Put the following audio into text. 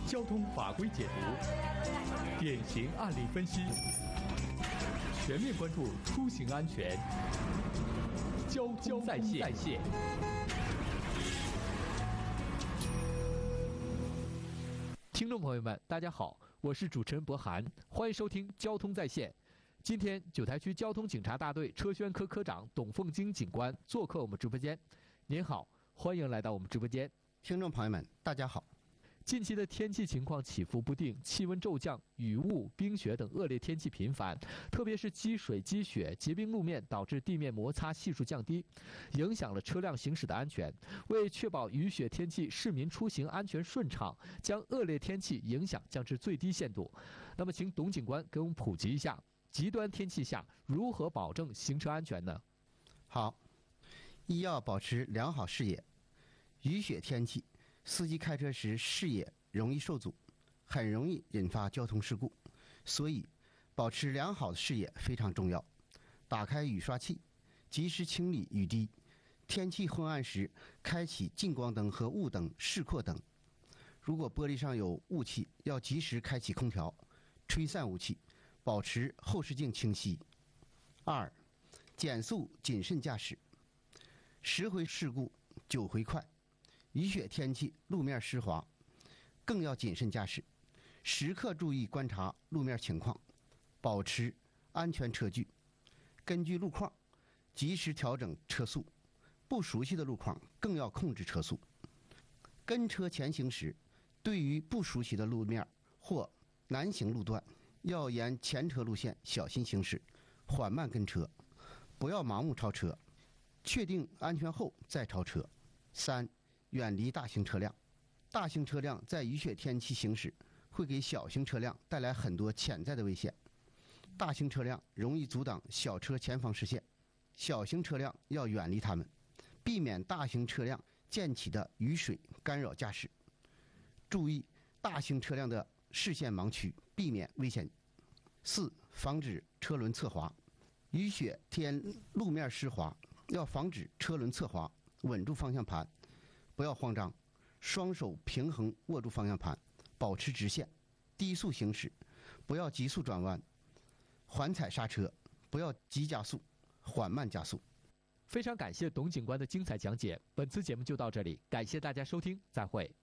交通法规解读，典型案例分析，全面关注出行安全。交通在线。听众朋友们，大家好，我是主持人博涵，欢迎收听交通在线。今天九台区交通警察大队车宣科科长董凤京警官做客我们直播间。您好，欢迎来到我们直播间。 听众朋友们，大家好。 近期的天气情况起伏不定，气温骤降，雨雾、冰雪等恶劣天气频繁，特别是积水、积雪、结冰路面导致地面摩擦系数降低，影响了车辆行驶的安全。为确保雨雪天气市民出行安全顺畅，将恶劣天气影响降至最低限度。那么，请董警官给我们普及一下，极端天气下如何保证行车安全呢？ 好，一要保持良好视野。雨雪天气，司机开车时视野容易受阻，很容易引发交通事故，所以保持良好的视野非常重要。打开雨刷器，及时清理雨滴。天气昏暗时，开启近光灯和雾灯、示廓灯。如果玻璃上有雾气，要及时开启空调，吹散雾气，保持后视镜清晰。二，减速谨慎驾驶。10回事故9回快。雨雪天气路面湿滑，更要谨慎驾驶，时刻注意观察路面情况，保持安全车距。根据路况及时调整车速，不熟悉的路况更要控制车速。跟车前行时，对于不熟悉的路面或难行路段，要沿前车路线小心行驶，缓慢跟车，不要盲目超车，确定安全后再超车。3，远离大型车辆。大型车辆在雨雪天气行驶，会给小型车辆带来很多潜在的危险。大型车辆容易阻挡小车前方视线，小型车辆要远离它们，避免大型车辆溅起的雨水干扰驾驶。注意大型车辆的视线盲区，避免危险。4，防止车轮侧滑。雨雪天路面湿滑，要防止车轮侧滑，稳住方向盘，不要慌张，双手平衡握住方向盘，保持直线，低速行驶，不要急速转弯，缓踩刹车，不要急加速，缓慢加速。 非常感谢董警官的精彩讲解，本次节目就到这里，感谢大家收听，再会。